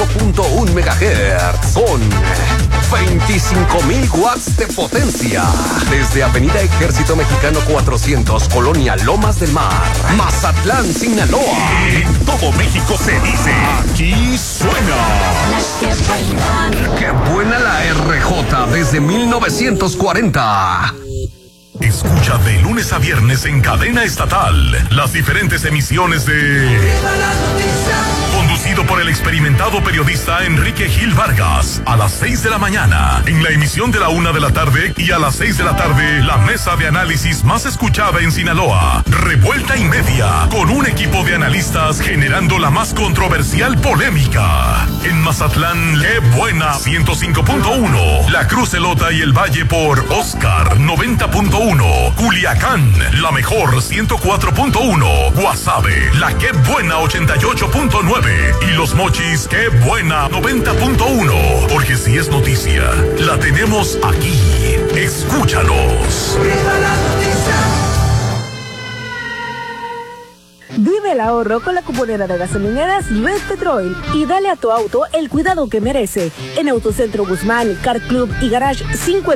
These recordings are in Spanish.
105.1 MHz con 25.000 watts de potencia. Desde Avenida Ejército Mexicano 400, Colonia Lomas del Mar, Mazatlán, Sinaloa. En todo México se dice, aquí suena. ¡Qué buena la RJ desde 1940! Escucha de lunes a viernes en cadena estatal las diferentes emisiones de... Conducido por el experimentado periodista Enrique Gil Vargas, a las 6 de la mañana, en la emisión de la 1 de la tarde, y a las 6 de la tarde, la mesa de análisis más escuchada en Sinaloa, Revuelta y Media, con un equipo de analistas generando la más controversial polémica. En Mazatlán, Le Buena 105.1, La Cruz Elota y el Valle por Oscar 90.1, Culiacán, La Mejor 104.1, Guasave, La Qué Buena 88.9 y Los Mochis, Qué Buena 90.1, porque si es noticia, la tenemos aquí. Escúchanos. Vive el ahorro con la cuponera de gasolineras Red Petrol y dale a tu auto el cuidado que merece. En Autocentro Guzmán, Car Club y Garage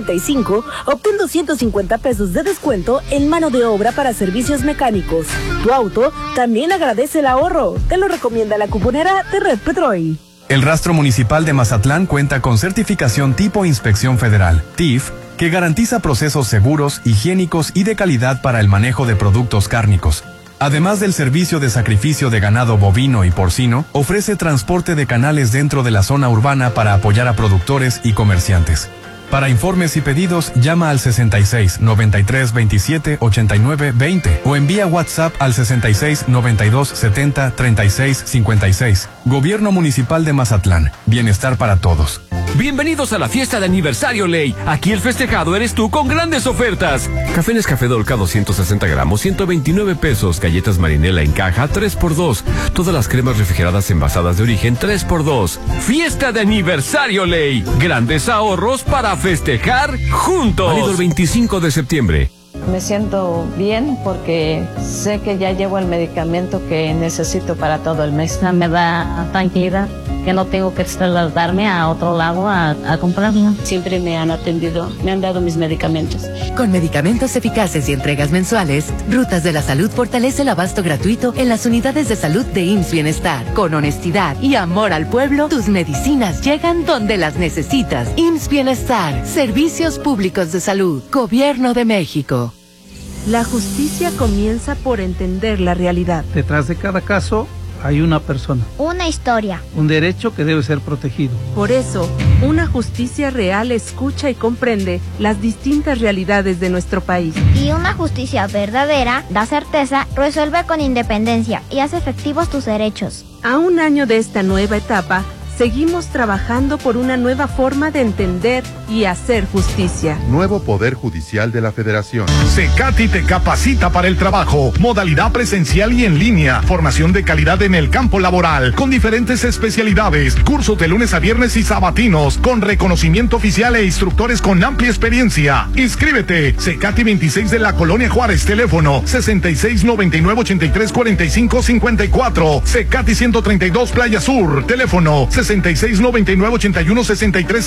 55, obtén 250 pesos de descuento en mano de obra para servicios mecánicos. Tu auto también agradece el ahorro. Te lo recomienda la cuponera de Red Petrol. El Rastro Municipal de Mazatlán cuenta con certificación tipo Inspección Federal, TIF, que garantiza procesos seguros, higiénicos y de calidad para el manejo de productos cárnicos. Además del servicio de sacrificio de ganado bovino y porcino, ofrece transporte de canales dentro de la zona urbana para apoyar a productores y comerciantes. Para informes y pedidos, llama al 66 93 27 89 20 o envía WhatsApp al 66 92 70 36 56. Gobierno Municipal de Mazatlán. Bienestar para todos. Bienvenidos a la fiesta de aniversario Ley. Aquí el festejado eres tú con grandes ofertas. Café Nescafé Dolca 260 gramos, 129 pesos. Galletas Marinela en caja, 3x2. Todas las cremas refrigeradas envasadas de origen, 3x2. Fiesta de aniversario Ley. Grandes ahorros para festejar juntos. Válido el 25 de septiembre. Me siento bien porque sé que ya llevo el medicamento que necesito para todo el mes. Me da tranquilidad que no tengo que trasladarme a otro lado a comprarlo. Siempre me han atendido, me han dado mis medicamentos. Con medicamentos eficaces y entregas mensuales, Rutas de la Salud fortalece el abasto gratuito en las unidades de salud de IMSS Bienestar. Con honestidad y amor al pueblo, tus medicinas llegan donde las necesitas. IMSS Bienestar, Servicios Públicos de Salud, Gobierno de México. La justicia comienza por entender la realidad. Detrás de cada caso hay una persona. Una historia. Un derecho que debe ser protegido. Por eso, una justicia real escucha y comprende las distintas realidades de nuestro país. Y una justicia verdadera da certeza, resuelve con independencia y hace efectivos tus derechos. A un año de esta nueva etapa, seguimos trabajando por una nueva forma de entender y hacer justicia. Nuevo Poder Judicial de la Federación. CECATI te capacita para el trabajo, modalidad presencial y en línea, formación de calidad en el campo laboral, con diferentes especialidades, cursos de lunes a viernes y sabatinos, con reconocimiento oficial e instructores con amplia experiencia. Inscríbete, CECATI 26 de la Colonia Juárez, teléfono 66 99 83 45 54, CECATI 132 Playa Sur, teléfono 66 99 81 63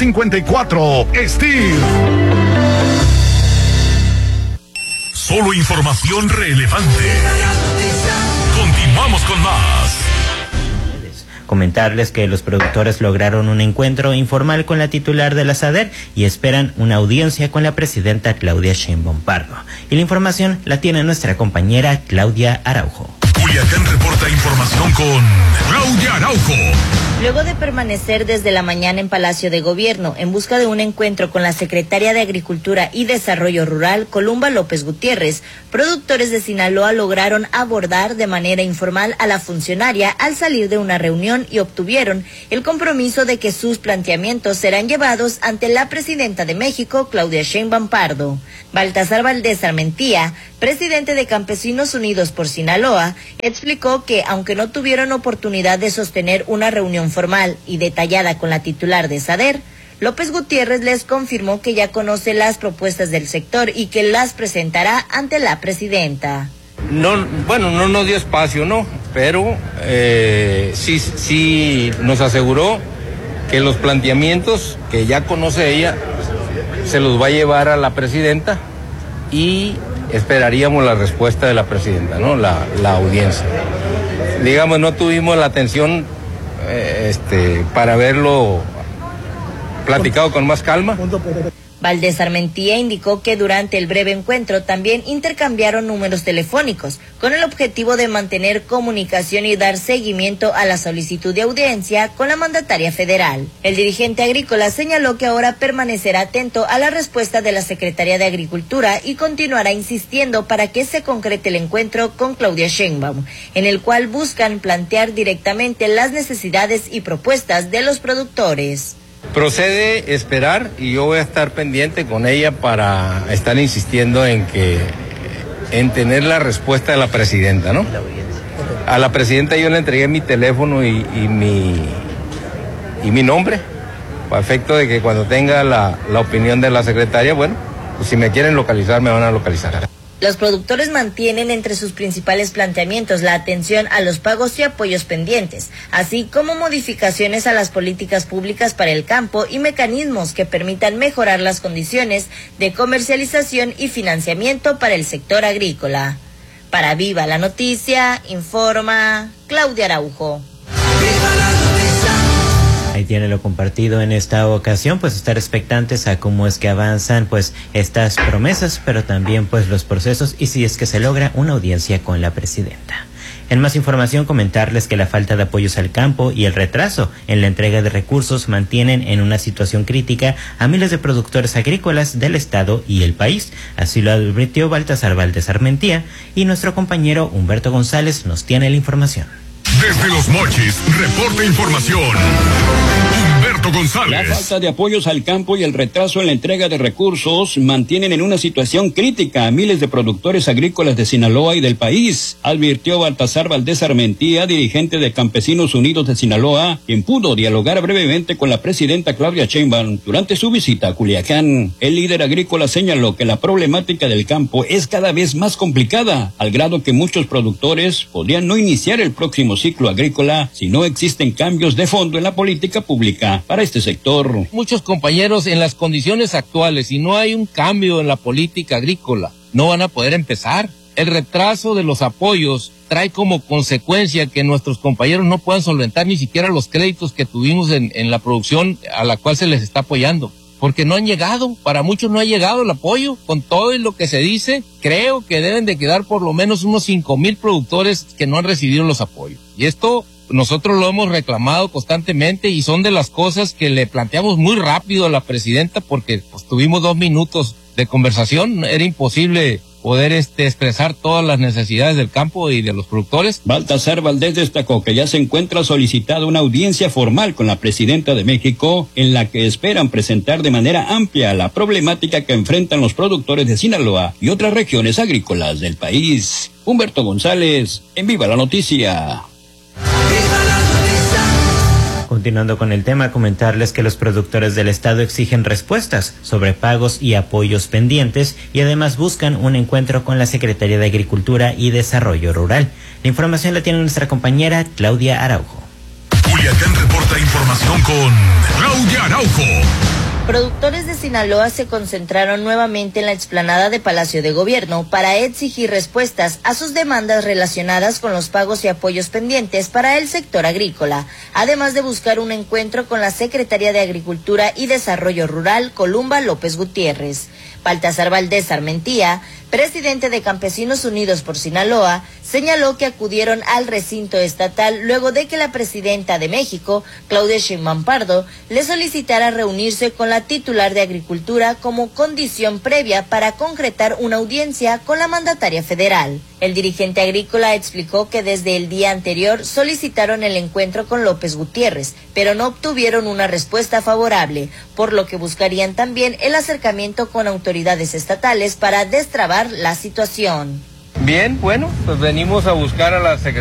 54. Steve. Solo información relevante. Continuamos con más. Comentarles que los productores lograron un encuentro informal con la titular de la SADER y esperan una audiencia con la presidenta Claudia Sheinbaum Pardo. Y la información la tiene nuestra compañera Claudia Araujo. Culiacán reporta información con Claudia Araujo. Luego de permanecer desde la mañana en Palacio de Gobierno en busca de un encuentro con la secretaria de Agricultura y Desarrollo Rural, Columba López Gutiérrez, productores de Sinaloa lograron abordar de manera informal a la funcionaria al salir de una reunión y obtuvieron el compromiso de que sus planteamientos serán llevados ante la presidenta de México, Claudia Sheinbaum Pardo. Baltasar Valdés Armentía, presidente de Campesinos Unidos por Sinaloa, explicó que aunque no tuvieron oportunidad de sostener una reunión formal y detallada con la titular de SADER, López Gutiérrez les confirmó que ya conoce las propuestas del sector y que las presentará ante la presidenta. No, bueno, no nos dio espacio, ¿no? pero sí nos aseguró que los planteamientos que ya conoce ella se los va a llevar a la presidenta y esperaríamos la respuesta de la presidenta, ¿no? La audiencia. Digamos, no tuvimos la atención para haberlo platicado con más calma. Valdés Armentía indicó que durante el breve encuentro también intercambiaron números telefónicos con el objetivo de mantener comunicación y dar seguimiento a la solicitud de audiencia con la mandataria federal. El dirigente agrícola señaló que ahora permanecerá atento a la respuesta de la Secretaría de Agricultura y continuará insistiendo para que se concrete el encuentro con Claudia Sheinbaum, en el cual buscan plantear directamente las necesidades y propuestas de los productores. Procede esperar y yo voy a estar pendiente con ella para estar insistiendo en tener la respuesta de la presidenta, ¿no? A la presidenta yo le entregué mi teléfono y mi nombre, para efecto de que cuando tenga la opinión de la secretaria, bueno, pues si me quieren localizar, me van a localizar. Los productores mantienen entre sus principales planteamientos la atención a los pagos y apoyos pendientes, así como modificaciones a las políticas públicas para el campo y mecanismos que permitan mejorar las condiciones de comercialización y financiamiento para el sector agrícola. Para Viva la Noticia, informa Claudia Araujo. Ahí tiene lo compartido en esta ocasión, pues estar expectantes a cómo es que avanzan pues estas promesas, pero también pues los procesos y si es que se logra una audiencia con la presidenta. En más información, comentarles que la falta de apoyos al campo y el retraso en la entrega de recursos mantienen en una situación crítica a miles de productores agrícolas del estado y el país. Así lo advirtió Baltasar Valdés Armentía y nuestro compañero Humberto González nos tiene la información. Desde Los Mochis, reporta información. Humberto González. La falta de apoyos al campo y el retraso en la entrega de recursos mantienen en una situación crítica a miles de productores agrícolas de Sinaloa y del país, advirtió Baltasar Valdés Armentía, dirigente de Campesinos Unidos de Sinaloa, quien pudo dialogar brevemente con la presidenta Claudia Sheinbaum durante su visita a Culiacán. El líder agrícola señaló que la problemática del campo es cada vez más complicada, al grado que muchos productores podrían no iniciar el próximo ciclo agrícola si no existen cambios de fondo en la política pública para este sector. Muchos compañeros, en las condiciones actuales, si no hay un cambio en la política agrícola, no van a poder empezar. El retraso de los apoyos trae como consecuencia que nuestros compañeros no puedan solventar ni siquiera los créditos que tuvimos en la producción a la cual se les está apoyando. Porque no han llegado, para muchos no ha llegado el apoyo. Con todo lo que se dice, creo que deben de quedar por lo menos unos 5,000 productores que no han recibido los apoyos. Y esto nosotros lo hemos reclamado constantemente y son de las cosas que le planteamos muy rápido a la presidenta porque pues, tuvimos 2 minutos de conversación, era imposible poder expresar todas las necesidades del campo y de los productores. Baltasar Valdés destacó que ya se encuentra solicitada una audiencia formal con la presidenta de México en la que esperan presentar de manera amplia la problemática que enfrentan los productores de Sinaloa y otras regiones agrícolas del país. Humberto González, en Viva la Noticia. Continuando con el tema, comentarles que los productores del estado exigen respuestas sobre pagos y apoyos pendientes y además buscan un encuentro con la Secretaría de Agricultura y Desarrollo Rural. La información la tiene nuestra compañera Claudia Araujo. Culiacán reporta información con Claudia Araujo. Productores de Sinaloa se concentraron nuevamente en la explanada de Palacio de Gobierno para exigir respuestas a sus demandas relacionadas con los pagos y apoyos pendientes para el sector agrícola, además de buscar un encuentro con la Secretaría de Agricultura y Desarrollo Rural, Columba López Gutiérrez. Baltasar Valdés Armentía, presidente de Campesinos Unidos por Sinaloa, señaló que acudieron al recinto estatal luego de que la presidenta de México, Claudia Sheinbaum Pardo, le solicitara reunirse con la titular de Agricultura como condición previa para concretar una audiencia con la mandataria federal. El dirigente agrícola explicó que desde el día anterior solicitaron el encuentro con López Gutiérrez, pero no obtuvieron una respuesta favorable, por lo que buscarían también el acercamiento con autoridades estatales para destrabar la situación. Bien, bueno, pues venimos a buscar a la Secretaría